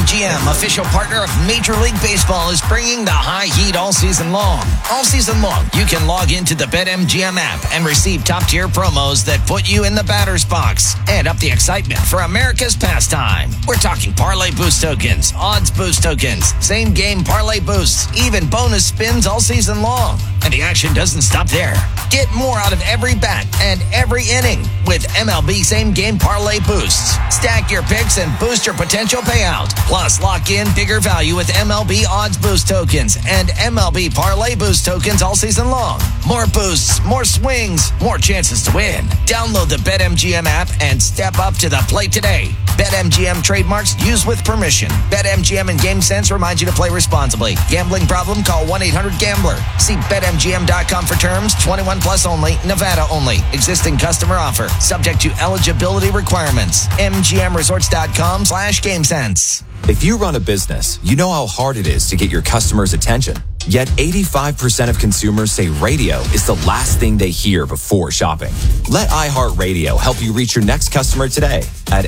BetMGM, official partner of Major League Baseball, is bringing the high heat all season long. All season long, you can log into the BetMGM app and receive top-tier promos that put you in the batter's box and up the excitement for America's pastime. We're talking parlay boost tokens, odds boost tokens, same-game parlay boosts, even bonus spins all season long. And the action doesn't stop there. Get more out of every bat and every inning with MLB same-game parlay boosts. Stack your picks and boost your potential payout. Plus, lock in bigger value with MLB odds boost tokens and MLB parlay boost tokens all season long. More boosts, more swings, more chances to win. Download the BetMGM app and step up to the plate today. BetMGM trademarks used with permission. BetMGM and GameSense remind you to play responsibly. Gambling problem? Call 1-800-GAMBLER. See BetMGM.com for terms. 21 plus only. Nevada only. Existing customer offer. Subject to eligibility requirements. MGMResorts.com/GameSense. If you run a business, you know how hard it is to get your customers' attention. Yet 85% of consumers say radio is the last thing they hear before shopping. Let iHeartRadio help you reach your next customer today at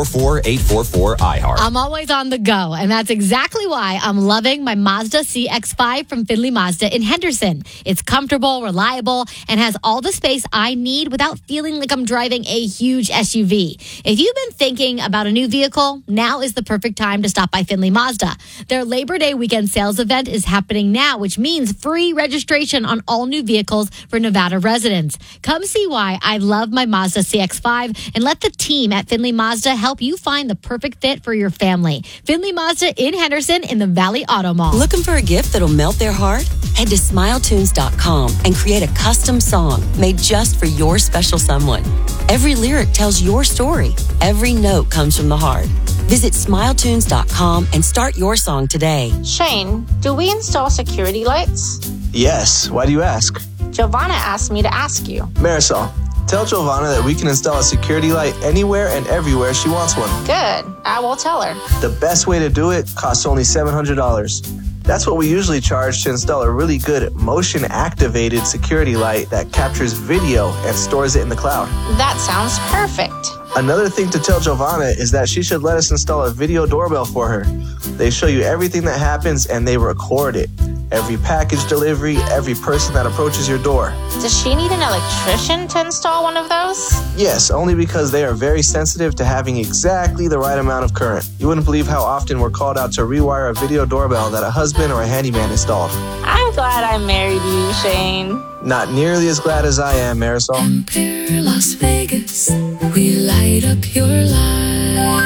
844-844-iHeart. I'm always on the go, and that's exactly why I'm loving my Mazda CX-5 from Findlay Mazda in Henderson. It's comfortable, reliable, and has all the space I need without feeling like I'm driving a huge SUV. If you've been thinking about a new vehicle, now is the perfect time to stop by Findlay Mazda. Their Labor Day weekend sales event is happening now, which means free registration on all new vehicles for Nevada residents. Come see why I love my Mazda CX-5 and let the team at Findlay Mazda help you find the perfect fit for your family. Findlay Mazda in Henderson in the Valley Auto Mall. Looking for a gift that'll melt their heart? Head to SmileTunes.com and create a custom song made just for your special someone. Every lyric tells your story. Every note comes from the heart. Visit SmileTunes.com and start your song today. Shane, do we install security lights? Yes. Why do you ask? Giovanna asked me to ask you. Marisol, tell Giovanna that we can install a security light anywhere and everywhere she wants one. Good. I will tell her. The best way to do it costs only $700. That's what we usually charge to install a really good motion-activated security light that captures video and stores it in the cloud. That sounds perfect. Another thing to tell Giovanna is that she should let us install a video doorbell for her. They show you everything that happens and they record it. Every package delivery, every person that approaches your door. Does she need an electrician to install one of those? Yes, only because they are very sensitive to having exactly the right amount of current. You wouldn't believe how often we're called out to rewire a video doorbell that a husband or a handyman installed. I'm glad I married you, Shane. Not nearly as glad as I am, Marisol. Compare Las Vegas, we light up your life.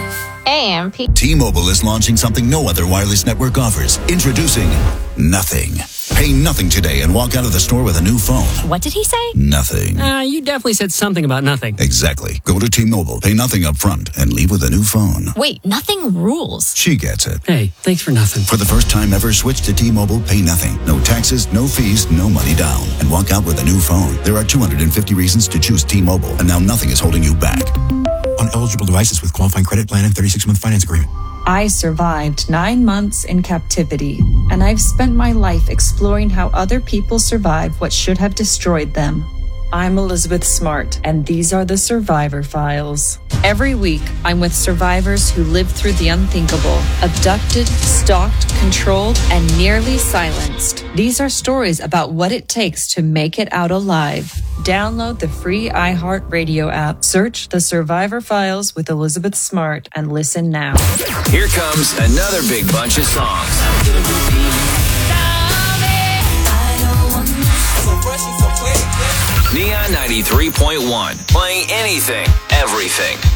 AMP. T-Mobile is launching something no other wireless network offers. Introducing Nothing. Pay nothing today and walk out of the store with a new phone. What did he say? Nothing. You definitely said something about nothing. Exactly. Go to T-Mobile, pay nothing up front, and leave with a new phone. Wait, nothing rules. She gets it. Hey, thanks for nothing. For the first time ever, switch to T-Mobile, pay nothing. No taxes, no fees, no money down. And walk out with a new phone. There are 250 reasons to choose T-Mobile, and now nothing is holding you back. On eligible devices with qualifying credit plan and 36-month finance agreement. I survived 9 months in captivity, and I've spent my life exploring how other people survive what should have destroyed them. I'm Elizabeth Smart, and these are the Survivor Files. Every week, I'm with survivors who lived through the unthinkable, abducted, stalked, controlled, and nearly silenced. These are stories about what it takes to make it out alive. Download the free iHeartRadio app. Search The Survivor Files with Elizabeth Smart and listen now. Here comes another big bunch of songs. Neon 93.1, playing anything, everything.